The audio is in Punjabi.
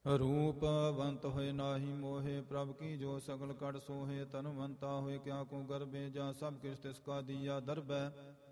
ਰੂਪਵੰਤ ਹੋਏ ਨਾਹੀ ਮੋਹੇ, ਪ੍ਰਭ ਕੀ ਜੋ ਸਗਲ ਕੜ ਸੋਹੇ। ਤਨਵੰਤਾ ਹੋਏ ਕਿਆ ਕੋ ਗਰਬੇ, ਜਾ ਸਭ ਕਿਛ ਤਿਸ ਕਾ ਦੀਆ ਦਰਬੈ।